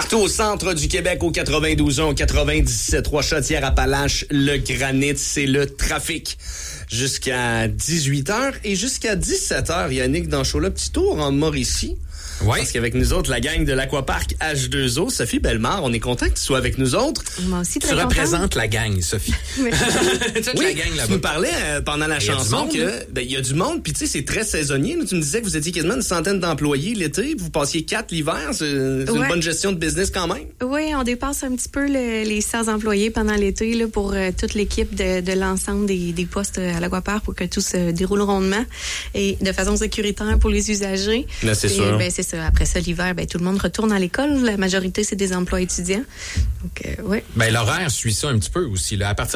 Partout au centre du Québec, au 92.1, au 97.3, Chaudière-Appalaches, le granit, c'est le trafic. Jusqu'à 18h et jusqu'à 17h, Yannick, dans le show, là, petit tour en Mauricie. Oui. Parce qu'avec nous autres, la gang de l'Aquapark H2O, Sophie Bellemare, on est content que tu sois avec nous autres. Moi aussi, très Tu contente. représentes la gang, Sophie. Toute Oui, la gang tu là-bas. nous parlais pendant la chanson du monde, que il y a du monde, puis tu sais, c'est très saisonnier. Là. Tu me disais que vous étiez quasiment une centaine d'employés l'été, vous passiez 4 l'hiver. C'est une bonne gestion de business quand même. Oui, on dépasse un petit peu les 100 employés pendant l'été là, pour toute l'équipe de l'ensemble des postes à l'Aquapark pour que tout se déroule rondement et de façon sécuritaire pour les usagers. Là, c'est sûr. Ben, c'est ça. Après ça, l'hiver, tout le monde retourne à l'école. La majorité, c'est des emplois étudiants. Donc, ouais. Ben, l'horaire suit ça un petit peu aussi. Là. À partir